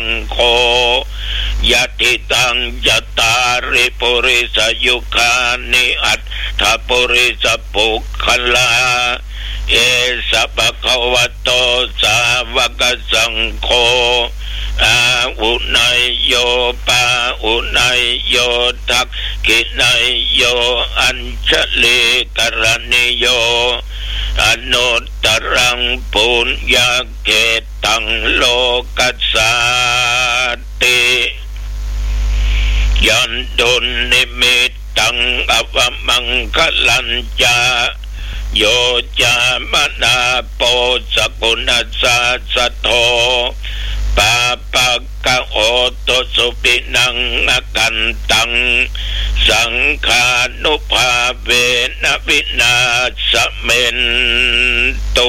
งโฆยติตังยตาริปุริสยุคานิอัตถปุริสปุคลาเอสัพพะวะโตสาวกสังโฆอาอุนัยโยปาอุนัยโยทักขินัยโยอัญชลีกรณิโยอนุตตรังปุญญเกตังโลกัสสาติยันตุนิมิตตังอวมังคลัญจาโยจามนาโปสกุณสัสสโทปาปะกะโอโตสุปินังอกันตังสังขานุภาเวนะวินาศเมนตุ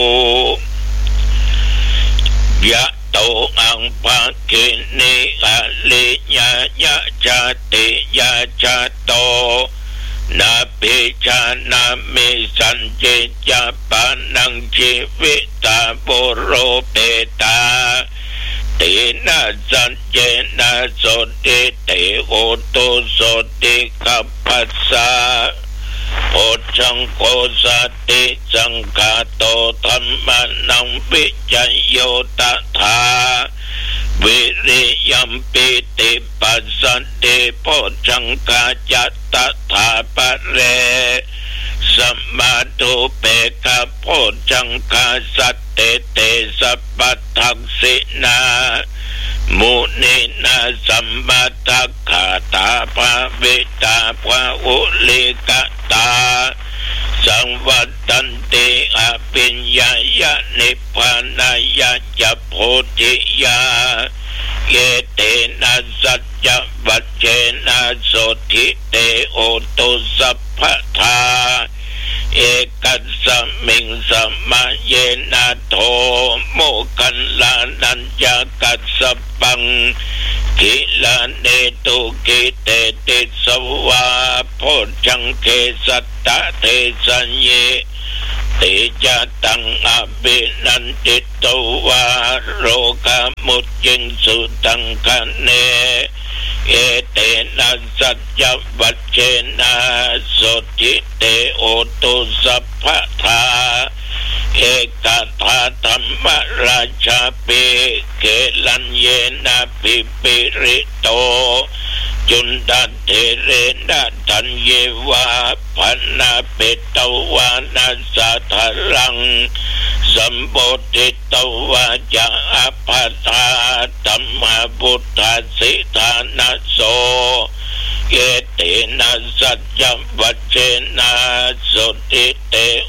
ยะโตอังภะคินิอะลิญะยะจติยะจโตนาปิชานามิสัญจิจาปานังชีวิตาปุโรเปตาตินาสัญเจนะโสติเตโอตุโสติกัปปัสสะโพชังโกสติสังฆาโตธัมมานังวิจโยตถาวิริยัมปิติปัสสันติโพชังกาจัตตถาปะเรสัมมาตุเปกะโพชังกาสัตเตเตสัพพทักษินามุนีนาสัมมาทัคขาตาภาวิตาภาอุลิกตาสังวัตันติอภิญญายะนิพพานายะจะโพธิยาเยเตนะสัจจวัจเจนะโสทิเตโอตุสัพพทาเอกัสสมิงสัมมาเยนะโทโมคันลานัญจกัสสปังกิลาเนตุกิเตติสวาโพชังเกสัตตะเทสัญเยติจตังอภินันติโตวาโรกามุจจิงสุตังคะเนเอเตนะสัจจวัจเจนะโสติเตโอตุสัพพทาเอกทาธรรมราชาปิเกลัญเยนะปิปิริโตจุนดันเทเรนะทันเยวาพันนาเปตวานาสัทธรังสัมโพธิตวาจะอภัตตาธัมมาพุทธสิทานาโสเยเตนะสัจจวัจเจนะสุติเต